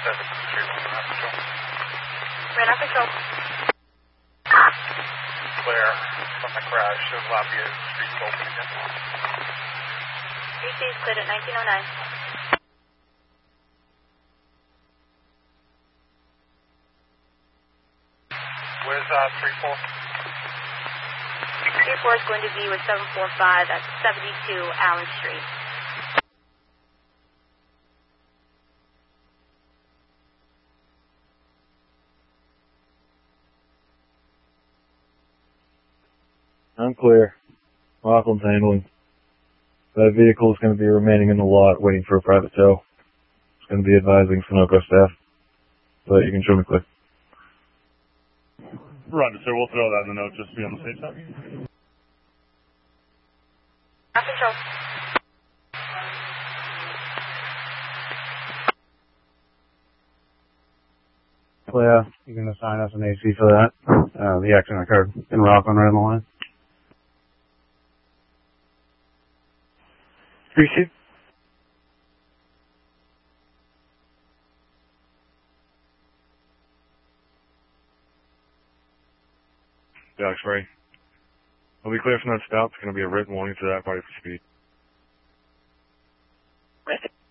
Radar control. Clear from the crash of Lafayette Street open again. 3C is cleared at 1909. Where's 3-4? 3-4 is going to be with 745 at 72 Allen Street. I'm clear. Rockland's handling. That vehicle is going to be remaining in the lot waiting for a private tow. It's going to be advising Sunoco staff. But you can show me clear. Roger, sir. We'll throw that in the note just to be on the safe side. Control. Clear. You can assign us an AC for that. The accident occurred in Rockland right on the line. 3C. The X-ray. I'll be clear from that stop. It's going to be a written warning to that party for speed. Right.